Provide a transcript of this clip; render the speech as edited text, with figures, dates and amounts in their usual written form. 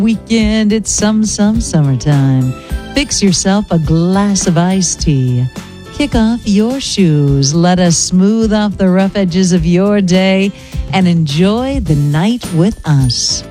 Weekend, it's some summertime. Fix yourself a glass of iced tea. Kick off your shoes. Let us smooth off the rough edges of your day and enjoy the night with us.